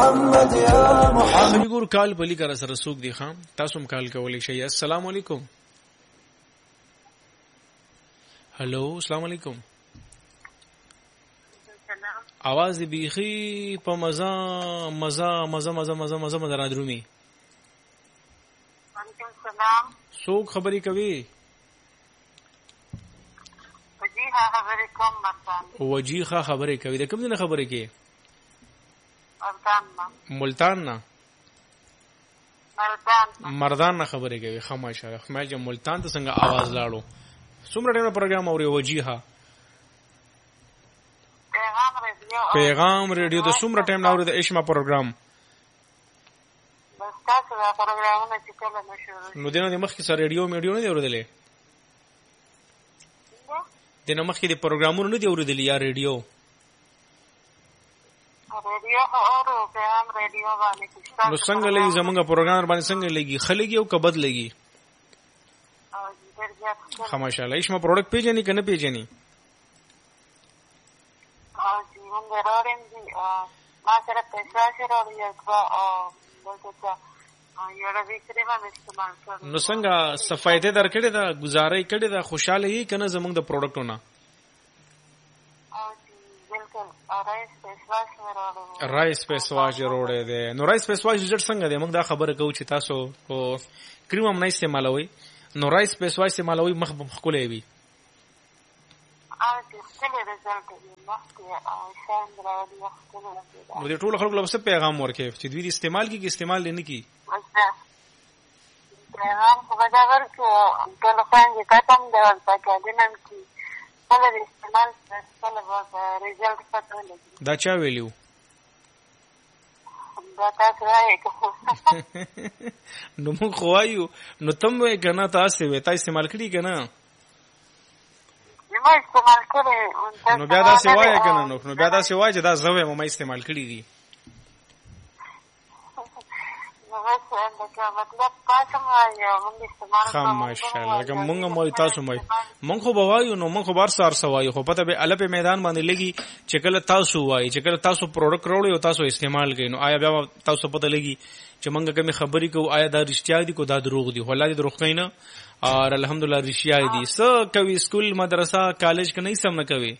محمد يا محمد. ګور کال پلی کر سره سوق دی خام تاسو هم کال کولی شئ. السلام علیکم. هلو السلام علیکم. आवाज بیخی په مزه مزه مزه مزه مزه مزه مزه را درومي. وعلیکم السلام. څوک خبرې کوي؟ وجیها خبرې کوم مردان. وجیها خبرې کوي. د کوم ځای خبرې کوي؟ ملتان نه. مردان نه خبرې کوي. خماشه خمل چې ملتان ته څنګه आवाज لاړو. څومره ټیم پروګرام اوري وجیها؟ پیغام ریډیو د څومره ټیم لاوري د اشما پروګرام؟ بس تاسو دا پروګرامونه چې کله مشهور نو دنه د مخ کې سره ریډیو میډیو نه دی اوریدلې؟ دنه مخ کې د پروګرامونو نه دی اوریدلې یا ریډیو؟ ریډیو اورو پیغام ریډیو باندې. نو څنګه لګي زمونږ پروګرام باندې څنګه لګي؟ خلګي او کبد لګي؟ خماشاله اشما پروډکټ پیژنې کنه پیژنې؟ ما سره پیسې راوړي نو څنګه صفایده درکړې دا گزارې کړې دا خوشاله یې کنه زمونږ د پروډکټونو؟ رایس پیسواش جوړې ده. نو رایس پیسواش جوړ څنګه ده؟ موږ دا خبره کوو چې تاسو او کریم هم نه استعمالوي. نو رایس پیسواش استعمالوي مخ په خولې وي. نو دې ټول خلکو له پیغام ورکې چې دوی استعمال کی استعمال نه کی. پیغام خو دا ورکو ټلیفون کې کتم دا ورته دینم کی کله استعمال کله ریزلټ پته لګي. دا چا ویلو؟ دا تاسو راځي. نو موږ خو وایو نو تم وې کنه تاسو وې تاسو استعمال کړی کنه؟ نو بیا دا سوای کنه نو بیا دا سوای چې دا زوې مې استعمال کړی دي. ماشاءالله کوم موږ تاسو مونږ خو بوایو نو مونږ خو بار سار سوایو خو پته به الګ په میدان باندې لګي چې کله تاسو وایي چې کله تاسو پروډکټ راوړی او تاسو استعمال کړئ نو آیا بیا تاسو پته لګي چې مونږ کوم خبرې کوو آیا دا رښتیا دي کو دا دروغ دي؟ ولله دروغ کین اور الحمدلله رښتیا دي. څه کوي سکول مدرسه کالج کې نه سم نه کوي؟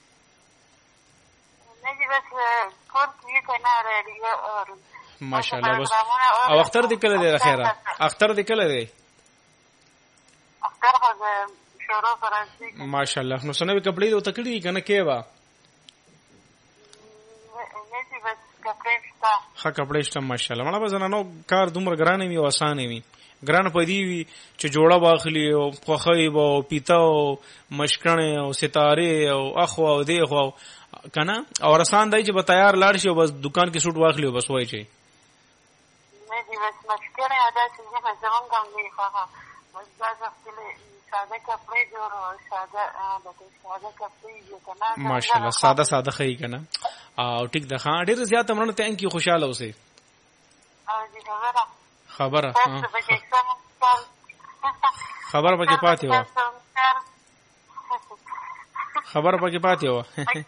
نه دي بس کور کې کنه ریډیو ماشاءالله. بس او اختر دې کله دی خیره؟ اختر دې کله دی؟ اختر خو شروع فرانسې. ماشاءالله. نو سنوي کپڑے دې تکړی کنه کې وا؟ نه دي بس کپڑے شته. ها کپڑے شته ماشاءالله. مړه بزنانو کار دومره ګرانه وي او اسانه وي. ګران پدی وي چې جوړه واخلي او خوخي او پیتا او مشکړه او ستاره او اخو او دی خو کنه او آسان دی چې به تیار لاړ شي او بس دکان کې سوټ واخلي او بس وای شي. نه دي بس مشکړه ادا چې زمونږ هم دی خو بس دا خپل ساده کپڑے جوړو ساده کپڑے کنه ماشاءالله ساده ساده خي کنه او ټیک ده. ها ډیر زیات امرنه ته انکی خوشاله اوسه. خبره خبر پکې پاتې و. خبر پکې پاتې و.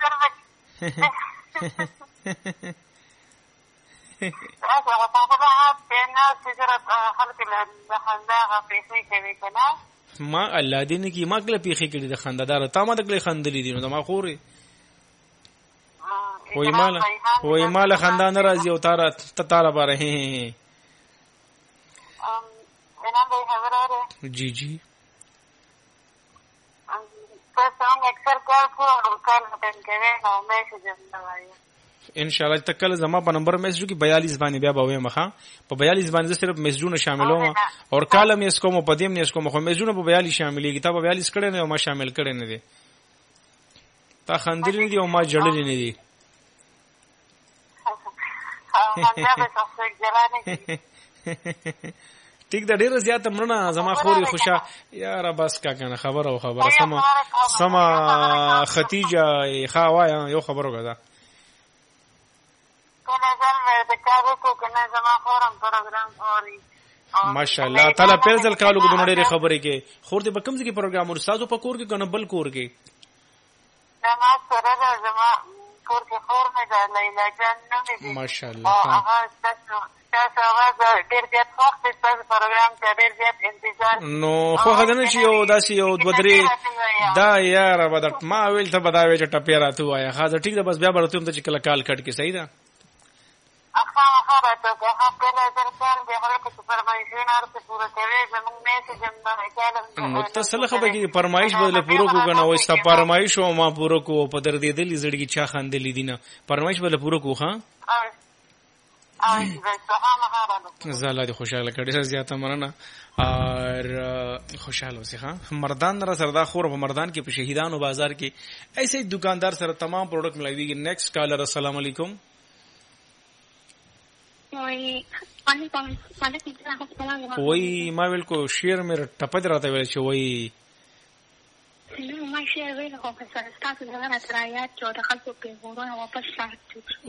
ما الله دې نه کی ما کله پیخي کړي د خندادار تا ما دغه خندلې دي نو ما خوري وای مال خندا ناراضي او تاره باره جی جی ان شاء الله تکل زما په نمبر میسج کی 42 باندې بیا به مخه په 42 باندې صرف میسجونه شاملوم او کالم یې کوم په دیم نه کوم خو میسجونه په 42 شاملېږي تا په 42 کړي نه او ما شامل کړي نه دي تا خندل نه دي او ما جړل نه دي. ټیک دا ډیر زیات مرنه زما خوري خوشا یاره بس کا کنه خبر او خبره سما ختیجه خوایا یو خبرو غدا ماشاءالله تعالی پیرزل کالو کو دونه ډېر خبرې کې خور دې بکم ځکه پروګرام ورسازو په کور کې کنه بل کور کې زما سره زما کور کې خور مې ده لیلا جان نومې دي ماشاءالله او هغه ستاسو اواز ډېر زیات خوښ دی ستاسو پروګرام ته ډېر زیات انتظار نو خوښه ده نه چې یو داسې یو دوه درې دا یاره به ما ویل ته به دا وایې چې ټپې راته ووایه ښه زه ټیک ده بس بیا به راته ویم ته چې کله کال کټ کړې صحیح ده خامخا راته وکړه خپله زر کال دی هغه که چې فرمایشونه ورته پوره کوې زمونږ میسج هم نو ته څه له خبره کېږي فرمایش به له پوره کړو که نه وایي ستا فرمایش و ما پوره کړو په دردېدلي زړګي چا خندلي دي نه فرمایش به له پوره کړو ښه زه الله دې خوشحاله کړې ډېره زیاته مننه اور خوشحاله اوسې ښه مردان را سره دا خور په مردان کې په شهیدانو بازار کې ایسے دکاندار سره تمام پروډکټ ملاویږي نیکسٹ کالر السلام علیکم وای ما ویل کو شیر مې ټپه راته ویل چې وای ما شیر ویل خو په سره تاسو دغه ترایات چې د خلکو په ورونه واپس شارت